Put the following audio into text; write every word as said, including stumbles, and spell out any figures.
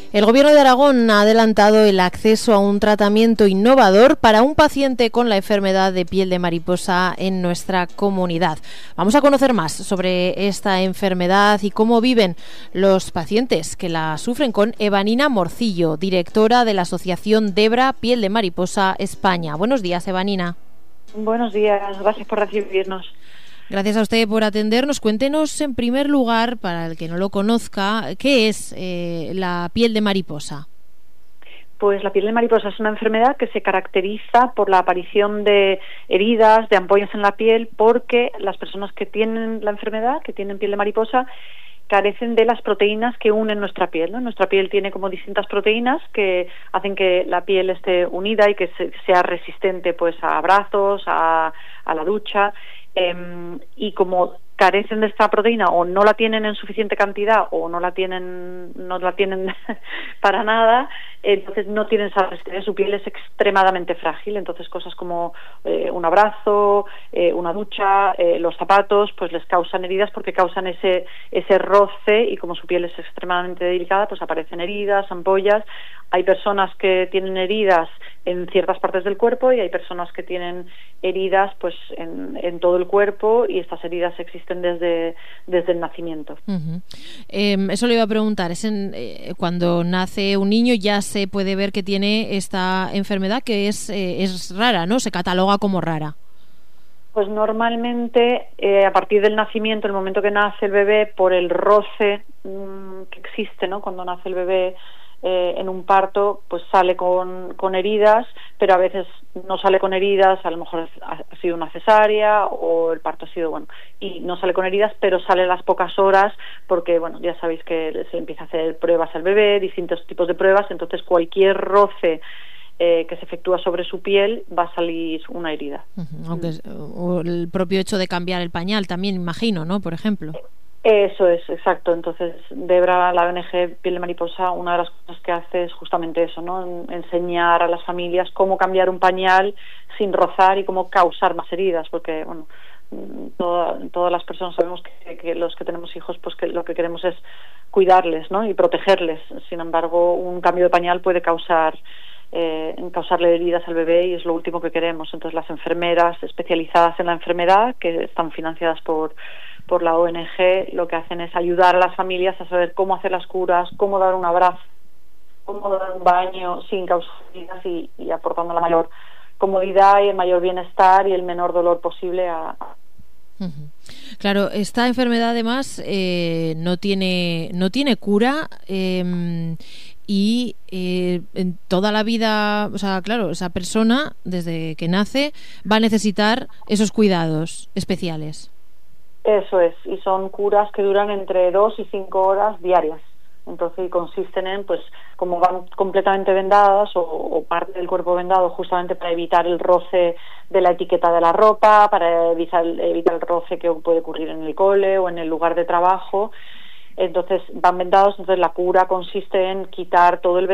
El Gobierno de Aragón ha adelantado el acceso a un tratamiento innovador para un paciente con la enfermedad de piel de mariposa en nuestra comunidad. Vamos a conocer más sobre esta enfermedad y cómo viven los pacientes que la sufren con Evanina Morcillo, directora de la Asociación Debra Piel de Mariposa España. Buenos días, Evanina. Buenos días, gracias por recibirnos. Gracias a usted por atendernos. Cuéntenos, en primer lugar, para el que no lo conozca, ¿qué es eh, la piel de mariposa? Pues la piel de mariposa es una enfermedad que se caracteriza por la aparición de heridas, de ampollas en la piel, porque las personas que tienen la enfermedad, que tienen piel de mariposa, carecen de las proteínas que unen nuestra piel, ¿no? Nuestra piel tiene como distintas proteínas que hacen que la piel esté unida y que se, sea resistente pues a abrazos, a, a la ducha, eh, y como carecen de esta proteína o no la tienen en suficiente cantidad o no la tienen no la tienen para nada, entonces no tienen esa resistencia, su piel es extremadamente frágil, entonces cosas como eh, un abrazo, eh, una ducha, eh, los zapatos, pues les causan heridas porque causan ese ese roce y como su piel es extremadamente delicada, pues aparecen heridas, ampollas. Hay personas que tienen heridas en ciertas partes del cuerpo y hay personas que tienen heridas pues en, en todo el cuerpo y estas heridas existen desde, desde el nacimiento. Uh-huh. Eh, eso le iba a preguntar, es en, eh, cuando nace un niño ya se puede ver que tiene esta enfermedad que es, eh, es rara, ¿no? Se cataloga como rara. Pues normalmente eh, a partir del nacimiento, el momento que nace el bebé, por el roce mmm, que existe, ¿no? Cuando nace el bebé Eh, en un parto, pues sale con, con heridas, pero a veces no sale con heridas, a lo mejor ha, ha sido una cesárea o el parto ha sido bueno, y no sale con heridas, pero sale a las pocas horas, porque bueno, ya sabéis que se empieza a hacer pruebas al bebé, distintos tipos de pruebas, entonces cualquier roce Eh, que se efectúa sobre su piel va a salir una herida. Uh-huh. Aunque es, o el propio hecho de cambiar el pañal también, imagino, ¿no? Por ejemplo. Eso es, exacto. Entonces, Debra, la O N G Piel de Mariposa, una de las cosas que hace es justamente eso, ¿no? Enseñar a las familias cómo cambiar un pañal sin rozar y cómo causar más heridas, porque, bueno, toda, todas las personas sabemos que, que los que tenemos hijos, pues que lo que queremos es cuidarles, ¿no? Y protegerles. Sin embargo, un cambio de pañal puede causar Eh, en causarle heridas al bebé y es lo último que queremos. Entonces las enfermeras especializadas en la enfermedad, que están financiadas por, por la O N G, lo que hacen es ayudar a las familias a saber cómo hacer las curas, cómo dar un abrazo, cómo dar un baño sin causar heridas y, y aportando la mayor comodidad y el mayor bienestar y el menor dolor posible a... Uh-huh. Claro, esta enfermedad además eh, no tiene no tiene cura eh, y eh, en toda la vida, o sea, claro, esa persona desde que nace va a necesitar esos cuidados especiales. Eso es, y son curas que duran entre dos y cinco horas diarias. Entonces consisten en, pues, como van completamente vendadas o, o parte del cuerpo vendado justamente para evitar el roce de la etiqueta de la ropa, para evitar, evitar el roce que puede ocurrir en el cole o en el lugar de trabajo. Entonces van vendados, entonces la cura consiste en quitar todo el